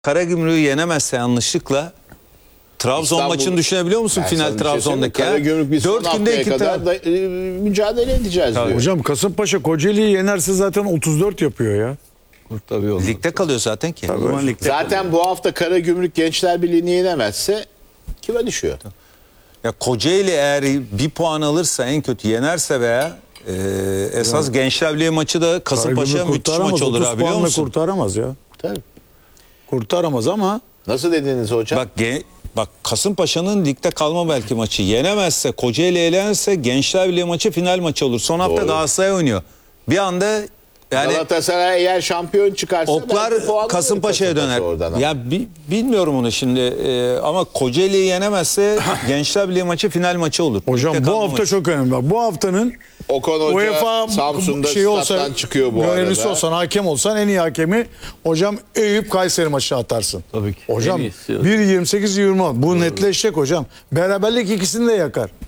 Karagümrük'ü yenemezse yanlışlıkla Trabzon İstanbul- maçını düşünebiliyor musun? Ben Final sana bir şey Trabzon'daki. söyleyeyim. Karagümrük biz son 4 günde haftaya 2 kadar da, mücadele edeceğiz diyor. Hocam Kasımpaşa Kocaeli'yi yenerse zaten 34 yapıyor ya. Tabii olmaz. Ligde kalıyor zaten ki. O zaman ligde Zaten bu hafta Karagümrük Gençler Birliği'ni yenemezse kime düşüyor? Ya Kocaeli eğer bir puan alırsa, en kötü yenerse veya esas Gençler Birliği maçı da Kasımpaşa Karagümrük müthiş maç olur 30 ha, biliyor puanla musun? kurtaramaz ya. Tabii. Kurtaramaz ama Nasıl dediniz hocam? Bak Kasımpaşa'nın ligde kalma belki maçı. Yenemezse, Kocaeli elenirse Gençler Birliği maçı final maçı olur. Son hafta Doğru. Galatasaray oynuyor. Bir anda yani Galatasaray eğer şampiyon çıkarsa oklar belki puan alır Kasımpaşa'ya döner. Kasımpaşa oradan ama. Ya bilmiyorum onu şimdi ama Kocaeli'yi yenemezse Gençler Birliği maçı final maçı olur. hocam Ligde bu kalma hafta maçı. çok önemli. Bak, bu haftanın Okan Hoca UEFA Samsun'da şeyi olsa, stat'tan çıkıyor bu görevlisi arada. olsan, hakem olsan en iyi hakemi hocam Eyüp Kayseri maçına atarsın. Tabii ki. Hocam En iyisi. 1.28-20 bu netleşecek hocam. Beraberlik ikisini de yakar.